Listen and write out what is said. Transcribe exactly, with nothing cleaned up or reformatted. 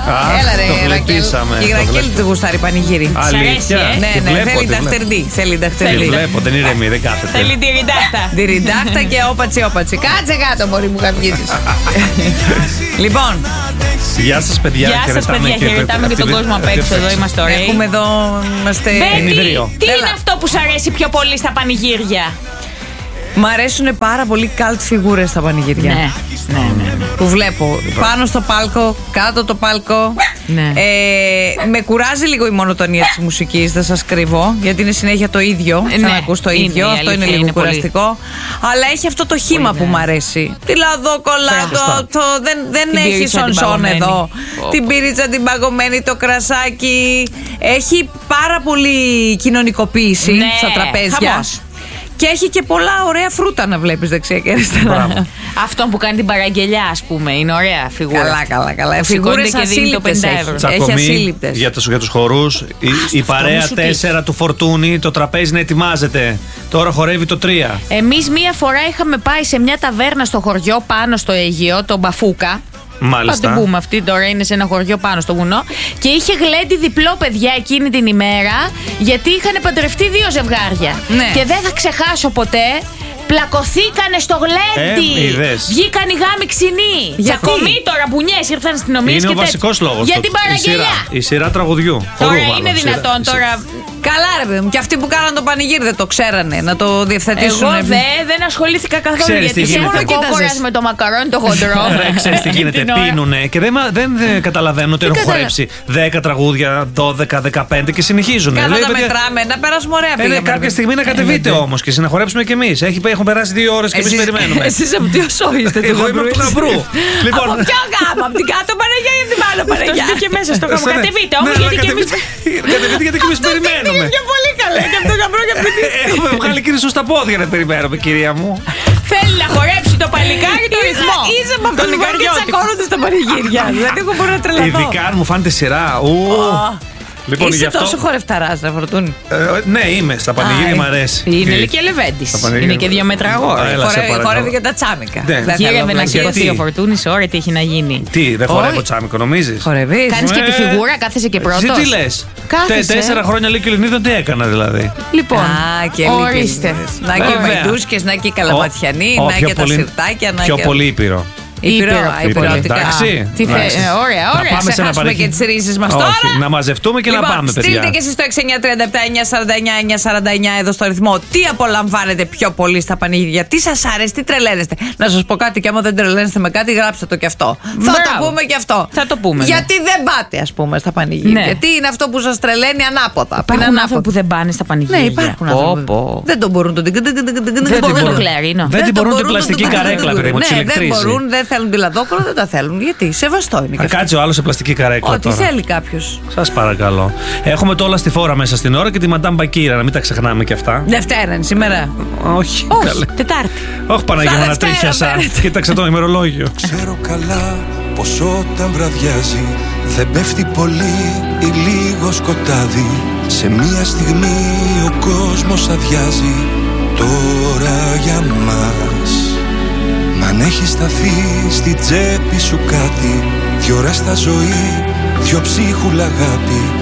Έλα ρε, το Ρακέλ. Και η Ρακέλ του γουστάρει πανηγύρι. Αλήθεια. Ναι, ναι, θέλει ταχτερντή. Θέλει ταχτερντή. Βλέπω, δεν ηρεμεί, δεν κάθεται. Θέλει τη ριντάχτα. Τη ριντάχτα και όπατσι, όπατσι. Κάτσε κάτω, μωρή μου, καυγίζεις. Λοιπόν. Γεια σας, παιδιά. Γεια σας, παιδιά. Χαιρετάμε και τον κόσμο απ' έξω. Εδώ είμαστε ωραίοι. Έχουμε εδώ. Τι είναι αυτό που σου αρέσει πιο πολύ στα πανηγύρια? Μ' αρέσουν πάρα πολύ cult φιγούρες στα πανηγύρια. Ναι, ναι, ναι. Που βλέπω πάνω στο πάλκο, κάτω το πάλκο. Ναι. Ε, με κουράζει λίγο η μονοτονία της μουσικής, δεν σας κρύβω, γιατί είναι συνέχεια το ίδιο. Σαν Ναι, να ακούς το είναι, ίδιο, αυτό είναι λίγο είναι κουραστικό. Πολύ. Αλλά έχει αυτό το χύμα πολύ, που μου αρέσει. Τη λαδόκολα, το, το, δεν, δεν έχει σον-σον εδώ. Oh. Την πυρίτσα την παγωμένη, το κρασάκι. Έχει πάρα πολύ κοινωνικοποίηση, ναι, στα τραπέζια. Χαμός. Και έχει και πολλά ωραία φρούτα να βλέπεις δεξιά και αριστερά. Αυτό που κάνει την παραγγελιά, ας πούμε, είναι ωραία φιγούρα. Καλά, καλά, καλά. Φιγούρες ασύλληπτες έχει. Τσακωμή, έχει ασύλληπτες. Για τους, για τους χορούς. Η, η παρέα τέσσερα του Φορτούνη, το τραπέζι να ετοιμάζεται. Τώρα χορεύει το τρία. Εμείς μία φορά είχαμε πάει σε μια ταβέρνα στο χωριό πάνω στο Αιγαίο, τον Μπαφούκα. Μάλιστα. Θα την πούμε, αυτή τώρα είναι σε ένα χωριό πάνω στο βουνό. Και είχε γλέντι διπλό, παιδιά, εκείνη την ημέρα, γιατί είχαν παντρευτεί δύο ζευγάρια. Ναι. Και δεν θα ξεχάσω ποτέ. Πλακωθήκανε στο γλέντι. Ε, Βγήκαν οι γάμοι ξινοί. Τσακωμοί τώρα, μπουνιές, ήρθαν αστυνομίες. Είναι και ο βασικός λόγος. Για το, την παραγγελιά. Η σειρά, η σειρά τραγουδιού. Τώρα Χορού, είναι μάλλον, δυνατόν σειρά, τώρα. Καλά, ρε παιδί μου. Και αυτοί που κάναν το πανηγύρι δεν το ξέρανε να το διευθετήσουν. Εγώ δε, δεν ασχολήθηκα καθόλου. Ξέρεις γιατί σίγουρα κόκορας με το μακαρόνι το χοντρό. Δεν ξέρεις τι γίνεται. Πίνουνε και δεν, δεν καταλαβαίνουν ότι έχουν χορέψει δέκα τραγούδια, δώδεκα, δεκαπέντε και συνεχίζουν. Κάνα τα μετράμε, να περάσουμε ωραία πήγαμε. Κάποια στιγμή να κατεβείτε όμως και να χορέψουμε κι εμείς. Έχουν περάσει δύο ώρες και εμείς περιμένουμε. Εσείς από τι οσό είστε? Εγώ είμαι από του Γαμπρού. Από ποιο γάμο, από την κάτω Παναγιά ή την πάνω Παναγιά? Και μέσα στο γάμο. Κατεβείτε όμως, γιατί και εμείς. Κατεβείτε γιατί και εμείς περιμένουμε. Είναι πιο πολύ καλά και από το Γαμπρό και από την Τύχη. Έχουμε βγάλει κίνηση στα πόδια να περιμένουμε, κυρία μου. Θέλει να χορέψει το παλικάρι το ρυθμό. Είσαι με αυτούς που τσακώνονται στα πανηγύρια. Δηλαδή εγώ μπορώ να τρελαθώ. Ειδικά αν μου φάνηκε σειρά. Λοιπόν, είσαι αυτό... τόσο χορευταράς, ρε Φορτούνη. Ε, ναι, είμαι. Στα πανηγύρια μου αρέσει. Είναι και Λεβέντης. Είναι και δύο μέτρα αγόρι. Χορεύει και τα τσάμικα. Ναι. Γύρευε να σηκωθεί ο Φορτούνης, ωραία, τι έχει να γίνει. Τι, δεν χορεύω τσάμικο, νομίζεις? Χορεύεις. Κάνεις και τη φιγούρα, κάθεσαι και πρώτος. Τι λες? Τέσσερα χρόνια Λύκειο Ελληνίδων τι έκανα δηλαδή. Λοιπόν, ορίστε. Να και οι μαϊντούσκες, να και οι καλαματιανοί, να και τα σιρτάκια. Πιο πολύ ήπειρο. Ήπειρο, υπηρετικά. Εντάξει. Τι θε, ωραία, ωραία. Να ξεχάσουμε και τις ρίζες μας τώρα. Να μαζευτούμε και λοιπόν, να πάμε, παιδιά. Στείλτε και εσείς στο έξι εννιά τρία επτά εννιά σαράντα εννιά εννιά σαράντα εννιά εδώ στο ρυθμό. Τι απολαμβάνετε πιο πολύ στα πανηγύρια, τι σας αρέσει, τι τρελαίνεστε. Να σας πω κάτι, και άμα δεν τρελαίνεστε με κάτι, γράψτε το κι αυτό. Μπράβο. Θα το πούμε κι αυτό. Θα το πούμε. Γιατί ναι. δεν πάτε, ας πούμε, στα πανηγύρια. Ναι. Γιατί είναι αυτό που σας τρελαίνει ανάποδα. Υπάρχουν άνθρωποι που δεν πάνε στα πανηγύρια. Ναι, υπάρχουν άνθρωποι. Δεν τον μπορούν. Δεν την μπορούν την πλαστική καρέκλα, παιδί μου. Δεν μπορούν, δεν θέλουν τη λαδόκολα. Δεν τα θέλουν. Γιατί σεβαστό είναι. Θα κάτσει ο άλλος σε πλαστική καρέκλα. Ό,τι θέλει κάποιος. Σας παρακαλώ. Έχουμε το όλα στη φόρα μέσα στην ώρα και τη Μαντάμ Μπακύρα, να μην τα ξεχνάμε κι αυτά. Δευτέρα είναι σήμερα. Όχι. Όχι. Τετάρτη. Όχι, Παναγία μου, να τρίχιασα. Κοίταξε το ημερολόγιο. Ξέρω καλά πως όταν βραδιάζει δεν πέφτει πολύ ή λίγο σκοτάδι. Σε μία στιγμή ο κόσμος αδειάζει. Τώρα για μας. Μ' αν έχει σταθεί στη τσέπη σου κάτι, δυο ώρα στα ζωή, δυο ψίχουλα αγάπη,